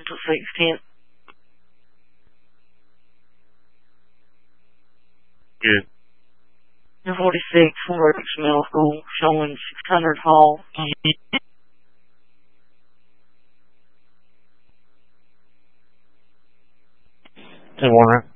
to 16th. Good. 46 Forks Middle School, showing 600 Hall. 10 Warner.